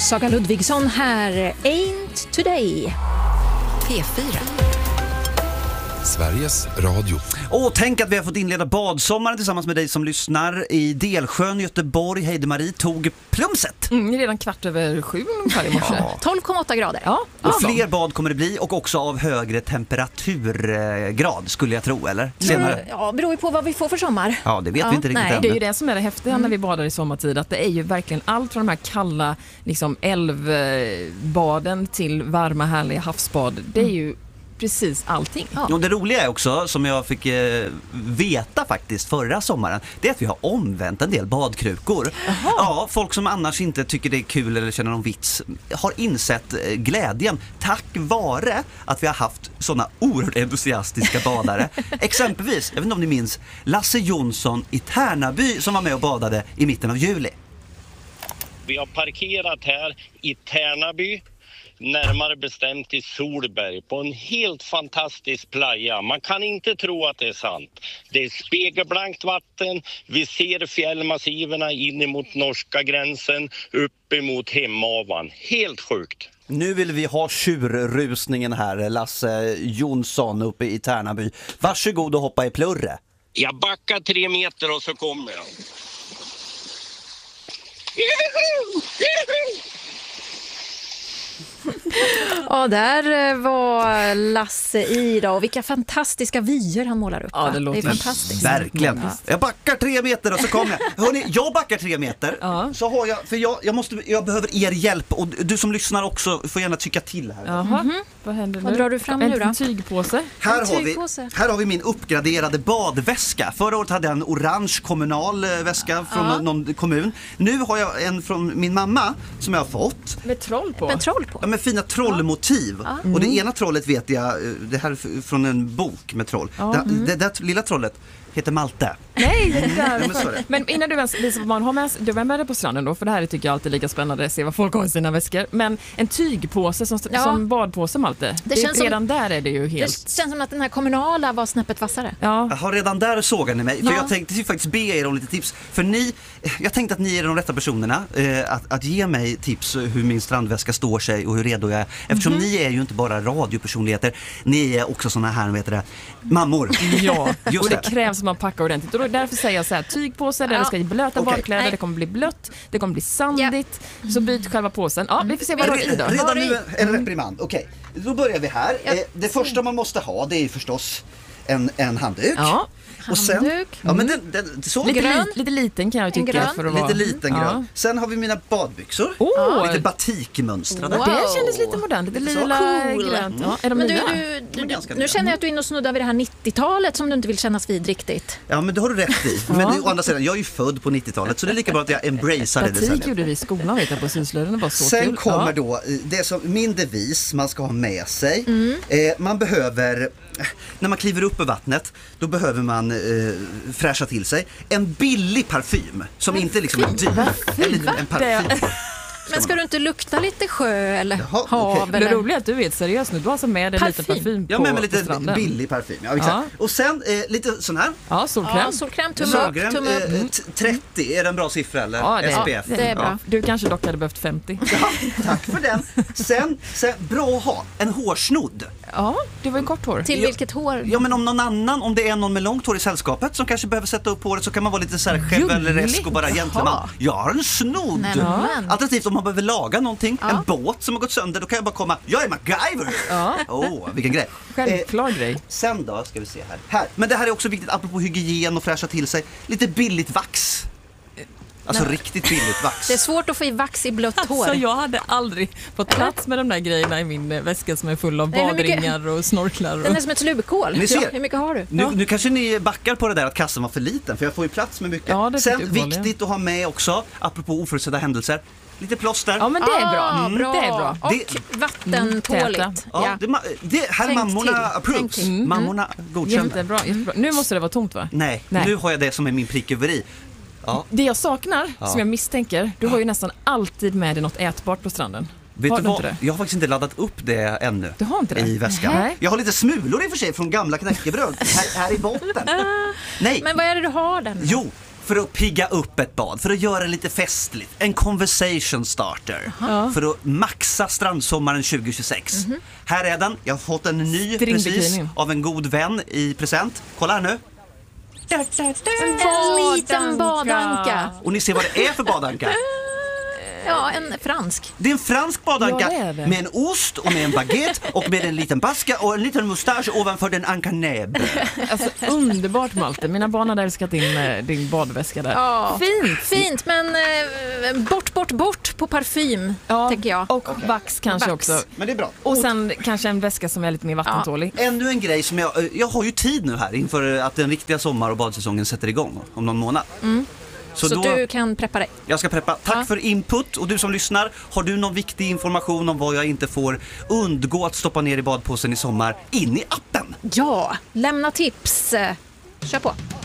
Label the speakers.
Speaker 1: Saga Ludvigsson här, Ain't Today.
Speaker 2: P4.
Speaker 3: Sveriges Radio.
Speaker 4: Och tänk att vi har fått inleda badsommaren tillsammans med dig som lyssnar i Delsjön, Göteborg. Heidemarie tog plumset.
Speaker 5: Redan 7:15 ungefär i morse.
Speaker 1: 12,8 grader.
Speaker 5: Ja.
Speaker 4: Och fler bad kommer det bli och också av högre temperaturgrad skulle jag tro, eller? Senare.
Speaker 1: Ja, beror ju på vad vi får för sommar.
Speaker 4: Ja, det vet vi inte riktigt än.
Speaker 5: Det är ju det som är det häftiga när vi badar i sommartid, att det är ju verkligen allt från de här kalla liksom älvbaden till varma härliga havsbad. Det är ju precis allting.
Speaker 4: Ja. Och det roliga är också, som jag fick veta faktiskt förra sommaren, det är att vi har omvänt en del badkrukor. Ja, folk som annars inte tycker det är kul eller känner någon vits har insett glädjen tack vare att vi har haft sådana oerhört entusiastiska badare. Exempelvis, jag vet inte om ni minns, Lasse Jonsson i Tärnaby som var med och badade i mitten av juli.
Speaker 6: Vi har parkerat här i Tärnaby, närmare bestämt i Solberg, på en helt fantastisk playa. Man kan inte tro att det är sant. Det är spegelblankt vatten, vi ser fjällmassiverna in emot norska gränsen, upp emot Hemavan. Helt sjukt.
Speaker 4: Nu vill vi ha tjurrusningen här, Lasse Jonsson uppe i Tärnaby. Varsågod och hoppa i plurre.
Speaker 6: Jag backar 3 meter och så kommer jag.
Speaker 1: Ja, där var Lasse i då. Och vilka fantastiska vyer han målar upp.
Speaker 5: Ja, det låter
Speaker 1: fantastiskt.
Speaker 4: Verkligen. Jag backar 3 meter och så kommer jag. Hörrni, jag backar 3 meter. Så har jag, för jag behöver er hjälp. Och du som lyssnar också får gärna tycka till här.
Speaker 5: Jaha, vad händer nu?
Speaker 1: Vad drar du fram nu då?
Speaker 5: En tygpåse.
Speaker 4: Här har vi min uppgraderade badväska. Förra året hade jag en orange kommunal väska från någon kommun. Nu har jag en från min mamma som jag har fått.
Speaker 5: Med troll på.
Speaker 4: Ja, med fina trollmotiv. Och det ena trollet vet jag, det här är från en bok med troll. Det där lilla trollet heter Malte.
Speaker 5: Nej, men innan du ens visar vad man har med, du är med det på stranden då, för det här tycker jag alltid är lika spännande att se vad folk har i sina väskor. Men en tygpåse som badpåse, Malte. Redan där är det ju helt...
Speaker 1: Det känns som att den här kommunala var snäppet vassare.
Speaker 4: Ja. Jag har redan där sågar ni mig. För jag tänkte faktiskt be er om lite tips. För jag tänkte att ni är de rätta personerna att ge mig tips hur min strandväska står sig och hur redo jag är. Eftersom ni är ju inte bara radiopersonligheter, ni är också såna här, vet det, mammor.
Speaker 5: Ja, och det krävs att man packar ordentligt. Och därför säger jag så här, tygpåse där det ska blöta badkläder, det kommer bli blött, det kommer bli sandigt. Så byt själva påsen. Ja, vi får se vad det är i då.
Speaker 4: Redan nu en reprimand. Okej, då börjar vi här. Det första man måste ha, det är förstås en handduk.
Speaker 5: Ja.
Speaker 4: Och sen, ja, men så
Speaker 5: lite liten kan jag tycka för att vara.
Speaker 4: Lite liten grön. Sen har vi mina badbyxor. Lite batikmönstrade.
Speaker 5: Wow. Det kändes lite modernt, lite lila grönt. Ja, är de
Speaker 1: men nu känner jag att du är inne och snuddar vid det här 90-talet som du inte vill kännas vid riktigt.
Speaker 4: Ja, men det har du rätt i. Men å andra sidan, jag är ju född på 90-talet så det är lika bra att jag embracear det.
Speaker 5: Batik gjorde vi i skolan, vet jag, på Syslöden. Var så
Speaker 4: sen
Speaker 5: kul.
Speaker 4: kommer då det som min devis man ska ha med sig. Man behöver, när man kliver upp i vattnet, då behöver man fräscha till sig. En billig parfym som inte liksom är dyr. En parfym.
Speaker 1: Men ska du inte lukta lite sjö eller hav?
Speaker 4: Okay.
Speaker 5: Det roliga är att du är seriös nu. Du har alltså med dig lite parfym på,
Speaker 4: med lite
Speaker 5: stranden.
Speaker 4: Billig parfym. Ja, exakt. Och sen lite sån här.
Speaker 5: Ja, solkräm.
Speaker 1: Ja, solkräm, tumme upp.
Speaker 4: 30, är det en bra siffra eller?
Speaker 5: Ja,
Speaker 4: SPF.
Speaker 1: Det är bra.
Speaker 5: Du kanske dock hade behövt 50.
Speaker 4: Ja, tack för den. Sen bra att ha en hårsnodd.
Speaker 5: Ja, det var en kort hår.
Speaker 1: Till vilket hår?
Speaker 4: Ja, men om det är någon med långt hår i sällskapet som kanske behöver sätta upp håret, så kan man vara lite så här chevaleresk och bara gentleman. Jag har en snodd. Alternativt om man behöver laga någonting, en båt som har gått sönder, då kan jag bara komma, jag är MacGyver. Vilken grej.
Speaker 5: Självklar grej.
Speaker 4: Sen då, ska vi se här. Men det här är också viktigt apropå hygien och fräscha till sig. Lite billigt vax. Alltså riktigt billigt vax.
Speaker 1: Det är svårt att få i vax i blött hår.
Speaker 5: Så jag hade aldrig fått plats med de där grejerna i min väska som är full av badringar och snorklar.
Speaker 1: Den är som ett slubekål.
Speaker 4: Ni ser.
Speaker 1: Hur mycket har du?
Speaker 4: Nu kanske ni backar på det där att kassan var för liten, för jag får ju plats med mycket.
Speaker 5: Ja,
Speaker 4: sen viktigt att ha med också, apropå oförutsedda händelser, lite plåster.
Speaker 5: Ja, men det är bra. Det är bra.
Speaker 1: Och vattentåligt.
Speaker 4: Det här mammorna approves. Mammorna godkänner.
Speaker 5: Jättebra. Nu måste det vara tomt, va?
Speaker 4: Nej, nu har jag det som är min prick över i. Ja.
Speaker 5: Det jag saknar, som jag misstänker, du har ju nästan alltid med dig något ätbart på stranden.
Speaker 4: Vet du vad? Jag har faktiskt inte laddat upp det ännu.
Speaker 5: Du har inte det?
Speaker 4: I väskan.
Speaker 5: Nej.
Speaker 4: Jag har lite smulor i och för sig från gamla knäckebröd här i botten. Nej.
Speaker 1: Men vad är det du har där?
Speaker 4: Jo, För att pigga upp ett bad, för att göra det lite festligt. En conversation starter. För att maxa strandsommaren 2026. Här är den, jag har fått en ny precis av en god vän i present. Kolla här nu.
Speaker 1: En liten badanka.
Speaker 4: Och ni ser vad det är för badanka.
Speaker 1: Ja, en fransk.
Speaker 4: Det är en fransk badanka
Speaker 5: det.
Speaker 4: med en ost och med en baguette och med en liten baska och en liten mustasch ovanför den ankanäbb.
Speaker 5: Alltså underbart, Malte. Mina barn hade älskat din badväska där.
Speaker 1: Ja,
Speaker 5: Fint,
Speaker 1: men bort på parfym, tänker jag.
Speaker 5: Och vax kanske också.
Speaker 4: Men det är bra.
Speaker 5: Och sen kanske en väska som är lite mer vattentålig.
Speaker 4: Ännu en grej som jag har ju tid nu här inför att den riktiga sommar- och badsäsongen sätter igång om någon månad.
Speaker 1: Så då, du kan preppa dig.
Speaker 4: Jag ska preppa. Tack för input. Och du som lyssnar, har du någon viktig information om vad jag inte får undgå att stoppa ner i badpåsen i sommar, in i appen?
Speaker 1: Ja, lämna tips. Kör på.